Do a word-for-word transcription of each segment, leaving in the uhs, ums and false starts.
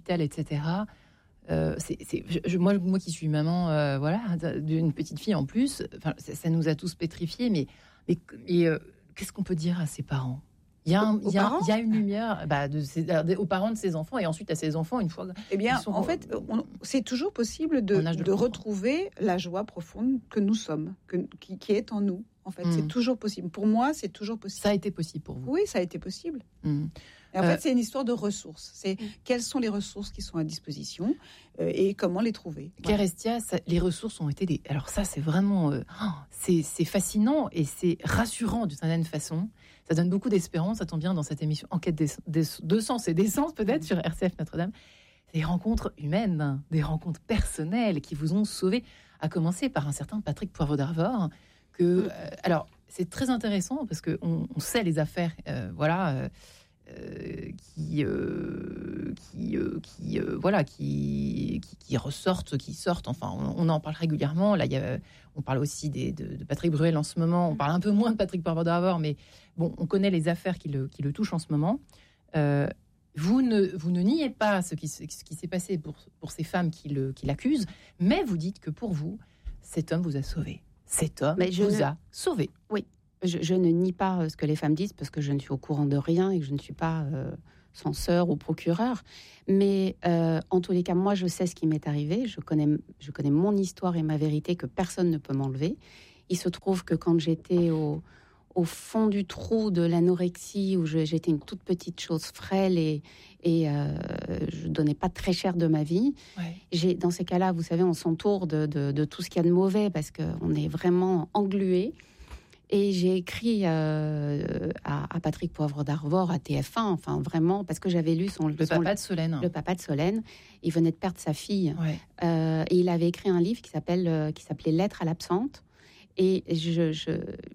l'hôpital, et cetera. Euh, c'est, c'est, je, moi, moi qui suis maman, euh, voilà, d'une petite fille en plus, enfin, ça, ça nous a tous pétrifiés. Mais, mais et, euh, qu'est-ce qu'on peut dire à ses parents ? Il y a, un, il y a, il y a une lumière bah, de ses, aux parents de ses enfants et ensuite à ses enfants une fois. Eh bien, sont, en fait, on, c'est toujours possible de, de, de retrouver la joie profonde que nous sommes, que, qui, qui est en nous. En fait, mmh. c'est toujours possible. Pour moi, c'est toujours possible. Ça a été possible pour vous ? Oui, ça a été possible. Mmh. Et en euh, fait, c'est une histoire de ressources. C'est mmh. quelles sont les ressources qui sont à disposition euh, et comment les trouver. Carestia, ça, les ressources ont été des. Alors ça, c'est vraiment, euh, oh, c'est, c'est fascinant et c'est rassurant d'une certaine façon. Ça donne beaucoup d'espérance. Ça tombe bien dans cette émission Enquête des, des, de sens et d'essence peut-être sur R C F Notre-Dame. Des rencontres humaines, des rencontres personnelles qui vous ont sauvé. À commencer par un certain Patrick Poivre d'Arvor. Que, euh, alors, c'est très intéressant parce qu'on on sait les affaires, euh, voilà, euh, euh, qui, euh, qui, euh, qui, euh, voilà, qui, qui, qui ressortent, qui sortent. Enfin, on, on en parle régulièrement. Là, il y a, on parle aussi des, de, de Patrick Bruel en ce moment. On parle un peu moins de Patrick Poivre d'Arvor, mais bon, on connaît les affaires qui le, qui le touchent en ce moment. Euh, vous ne, vous ne niez pas ce qui, ce qui s'est passé pour, pour ces femmes qui, le, qui l'accusent, mais vous dites que pour vous, cet homme vous a sauvé. Cet homme Mais je vous ne... a sauvé. Oui, je, je ne nie pas ce que les femmes disent parce que je ne suis au courant de rien et que je ne suis pas euh, censeur ou procureur. Mais euh, en tous les cas, moi, je sais ce qui m'est arrivé. Je connais, je connais mon histoire et ma vérité que personne ne peut m'enlever. Il se trouve que quand j'étais au, au fond du trou de l'anorexie, où je, j'étais une toute petite chose frêle et, et euh, je donnais pas très cher de ma vie. Ouais. J'ai, dans ces cas-là, vous savez, on s'entoure de, de, de tout ce qu'il y a de mauvais parce qu'on est vraiment englué. Et j'ai écrit euh, à, à Patrick Poivre d'Arvor, à T F un, enfin vraiment, parce que j'avais lu son... Le son, papa de Solène. Le papa de Solène. Il venait de perdre sa fille. Ouais. Euh, et il avait écrit un livre qui, s'appelle, euh, qui s'appelait « Lettres à l'absente ». Et je... je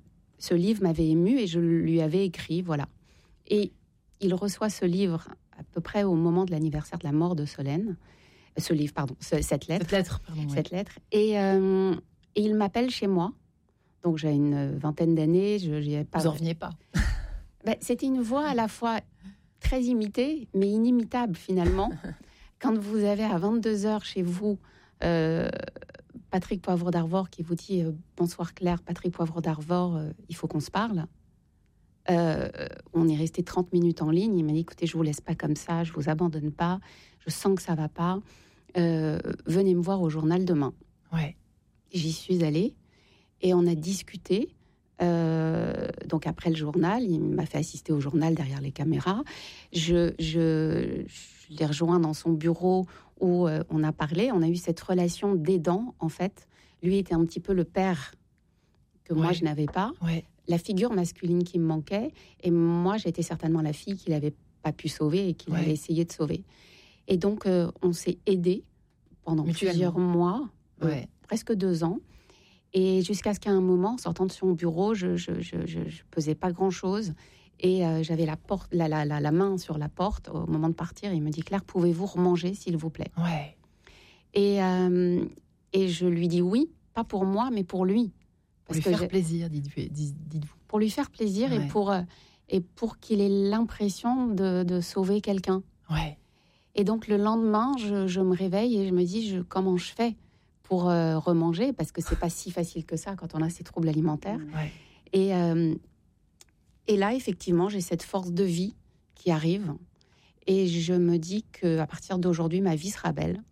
ce livre m'avait émue et je lui avais écrit, voilà. Et il reçoit ce livre à peu près au moment de l'anniversaire de la mort de Solène. Ce livre, pardon, ce, cette lettre. Cette lettre, pardon. Cette ouais. lettre. Et, euh, et il m'appelle chez moi. Donc j'ai une vingtaine d'années. Je, j'ai pas... Vous n'en reveniez pas. Ben, c'était une voix à la fois très imitée, mais inimitable finalement. Quand vous avez à vingt-deux heures chez vous... Euh, Patrick Poivre d'Arvor qui vous dit euh, « Bonsoir Claire, Patrick Poivre d'Arvor, euh, il faut qu'on se parle. Euh, » On est resté trente minutes en ligne. Il m'a dit « Écoutez, je ne vous laisse pas comme ça, je ne vous abandonne pas. Je sens que ça ne va pas. Euh, venez me voir au journal demain. Ouais. » J'y suis allée et on a discuté. Euh, donc après le journal, il m'a fait assister au journal derrière les caméras. Je, je, je l'ai rejoint dans son bureau où euh, on a parlé. On a eu cette relation d'aidant, en fait. Lui était un petit peu le père que ouais. moi, je n'avais pas. Ouais. La figure masculine qui me manquait. Et moi, j'étais certainement la fille qu'il n'avait pas pu sauver et qu'il ouais. avait essayé de sauver. Et donc, euh, on s'est aidés pendant plusieurs mois, ouais. euh, presque deux ans. Et jusqu'à ce qu'à un moment, sortant de son bureau, je je, je, je, je pesais pas grand-chose. Et euh, j'avais la, porte, la, la, la, la main sur la porte au moment de partir. Il me dit « Claire, pouvez-vous remanger, s'il vous plaît ?» Ouais. Et, euh, et je lui dis oui, pas pour moi, mais pour lui. Parce pour lui que faire j'ai... plaisir, dites-vous. Pour lui faire plaisir ouais. et, pour, et pour qu'il ait l'impression de, de sauver quelqu'un. Ouais. Et donc, le lendemain, je, je me réveille et je me dis je, « Comment je fais ?» pour euh, remanger, parce que c'est pas si facile que ça quand on a ces troubles alimentaires. Ouais. Et, euh, et là, effectivement, j'ai cette force de vie qui arrive. Et je me dis qu'à partir d'aujourd'hui, ma vie sera belle.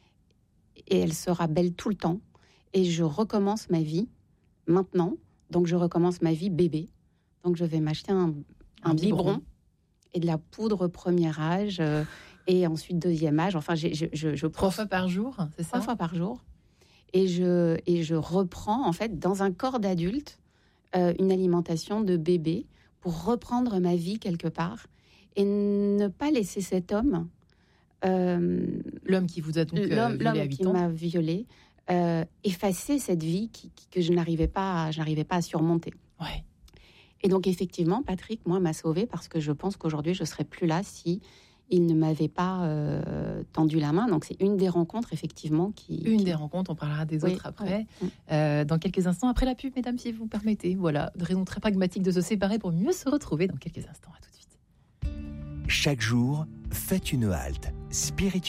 Et elle sera belle tout le temps. Et je recommence ma vie maintenant. Donc, je recommence ma vie bébé. Donc, je vais m'acheter un, un, un biberon, biberon et de la poudre premier âge. Euh, et ensuite, deuxième âge. Enfin, j'ai, je, je, je Trois fois par jour, c'est ça ? Trois fois par jour. Et je, et je reprends, en fait, dans un corps d'adulte, euh, une alimentation de bébé pour reprendre ma vie quelque part et ne pas laisser cet homme... Euh, l'homme qui vous a donc l'homme, euh, violé l'homme à huit qui ans. m'a violée, euh, effacer cette vie qui, qui, que je n'arrivais pas, à, je n'arrivais pas à surmonter. Ouais. Et donc, effectivement, Patrick, moi, m'a sauvée parce que je pense qu'aujourd'hui, je ne serais plus là si... il ne m'avait pas euh, tendu la main. Donc, c'est une des rencontres, effectivement. Qui, une qui... des rencontres, on parlera des oui, autres après. Oui. Euh, dans quelques instants, après la pub, mesdames, si vous permettez. Voilà, de raison très pragmatique de se séparer pour mieux se retrouver dans quelques instants. À tout de suite. Chaque jour, faites une halte spirituelle.